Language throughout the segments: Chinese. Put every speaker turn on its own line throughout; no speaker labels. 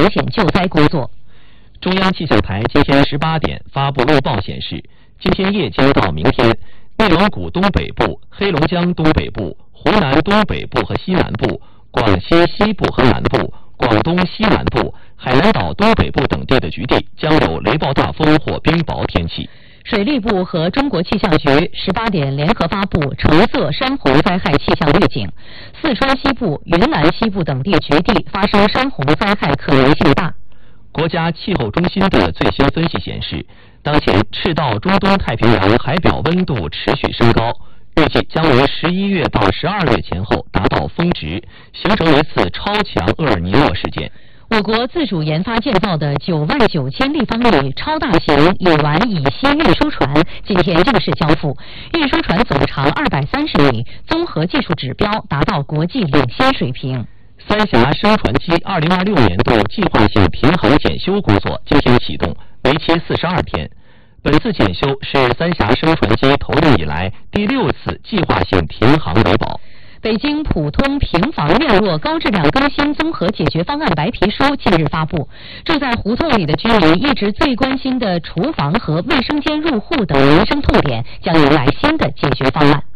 保险救灾工作。
中央气象台今天18点发布路报显示，今天夜间到明天，内蒙古东北部、黑龙江东北部、湖南东北部和西南部、广西西部和南部、广东西南部、海南岛东北部等地的局地将有雷暴大风或冰雹天气。
水利部和中国气象局18点联合发布橙色山洪灾害气象预警，四川西部、云南西部等地局地发生山洪灾害可能性大。
国家气候中心的最新分析显示，当前赤道中东太平洋海表温度持续升高，预计将于11月到12月前后达到峰值，形成一次超强厄尔尼诺事件。
我国自主研发建造的99000立方米超大型乙烷乙烯运输船今天正式交付，运输船总长230米，综合技术指标达到国际领先水平。
三峡升船机2026年度计划性平衡检修工作今天启动，为期42天。本次检修是三峡升船机投运以来第6次计划性停航维保。
北京普通平房面落高质量更新综合解决方案白皮书近日发布，住在胡同里的居民一直最关心的厨房和卫生间入户等民生痛点将迎来新的解决方案。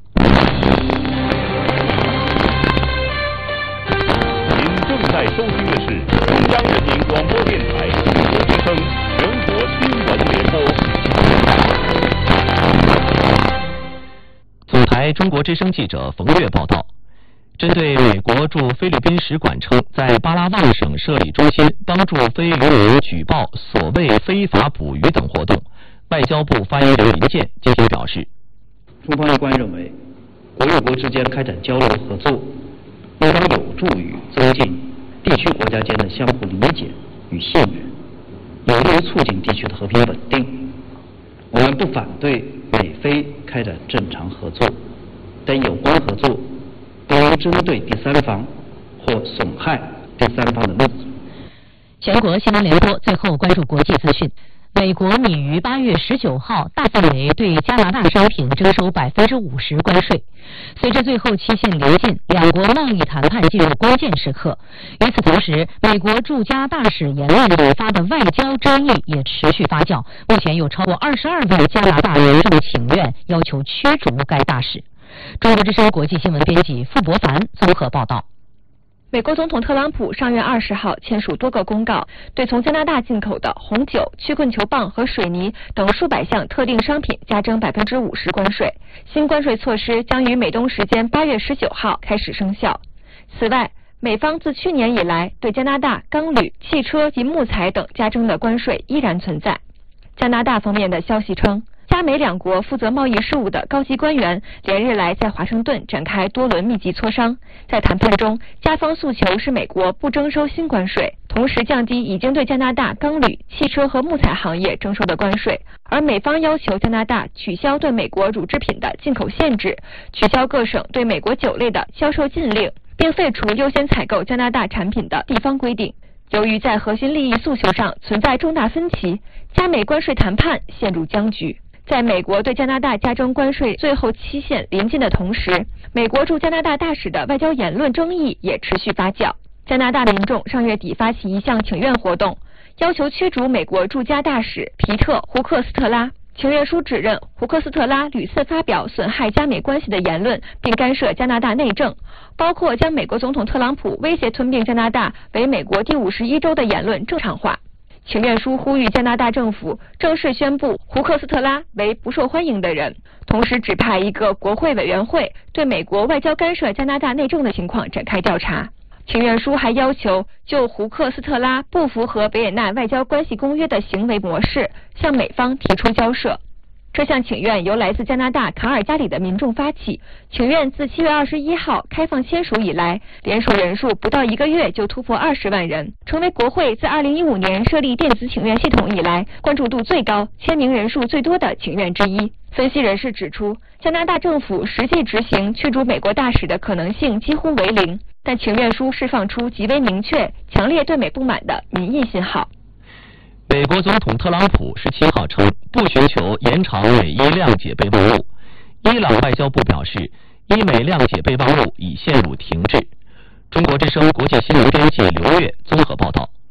您正在收听的是中央人民广播电台中国之声全国新闻联播。
总台中国之声记者冯月报道，针对美国驻菲律宾使馆称在巴拉望省设立中心帮助非渔民举报所谓非法捕鱼等活动，外交部发言人林健今天表示，
中方一贯认为，国与国之间开展交流合作，应当有助于增进地区国家间的相互理解与信任，有利于促进地区的和平稳定。我们不反对美菲开展正常合作，但有关合作不应针对第三方或损害第三方的利益。
全国新闻联播最后关注国际资讯。美国拟于8月19号大范围对加拿大商品征收50%关税。随着最后期限临近，两国贸易谈判进入关键时刻。与此同时，美国驻加大使言论引发的外交争议也持续发酵。目前有超过22万加拿大民众请愿，要求驱逐该大使。中国之声国际新闻编辑傅博凡综合报道。
美国总统特朗普上月20号签署多个公告，对从加拿大进口的红酒、曲棍球棒和水泥等数百项特定商品加征50%关税。新关税措施将于美东时间8月19号开始生效。此外，美方自去年以来对加拿大钢铝、汽车及木材等加征的关税依然存在。加拿大方面的消息称，加美两国负责贸易事务的高级官员连日来在华盛顿展开多轮密集磋商。在谈判中，加方诉求是美国不征收新关税，同时降低已经对加拿大钢铝、汽车和木材行业征收的关税，而美方要求加拿大取消对美国乳制品的进口限制，取消各省对美国酒类的销售禁令，并废除优先采购加拿大产品的地方规定。由于在核心利益诉求上存在重大分歧，加美关税谈判陷入僵局。在美国对加拿大加征关税最后期限临近的同时，美国驻加拿大大使的外交言论争议也持续发酵。加拿大民众上月底发起一项请愿活动，要求驱逐美国驻加大使皮特·胡克斯特拉。请愿书指认胡克斯特拉屡次发表损害加美关系的言论，并干涉加拿大内政，包括将美国总统特朗普威胁吞并加拿大为美国第51州的言论正常化。请愿书呼吁加拿大政府正式宣布胡克斯特拉为不受欢迎的人，同时指派一个国会委员会对美国外交干涉加拿大内政的情况展开调查。请愿书还要求就胡克斯特拉不符合维也纳外交关系公约的行为模式向美方提出交涉。这项请愿由来自加拿大卡尔加里的民众发起，请愿自7月21号开放签署以来，联署人数不到1个月就突破20万人，成为国会自2015年设立电子请愿系统以来关注度最高、签名人数最多的请愿之一。分析人士指出，加拿大政府实际执行驱逐美国大使的可能性几乎为零，但请愿书释放出极为明确、强烈对美不满的民意信号。
美国总统特朗普17号称不寻求延长美伊谅解备忘录。伊朗外交部表示，伊美谅解备忘录已陷入停滞。中国之声国际新闻编辑刘越综合报道。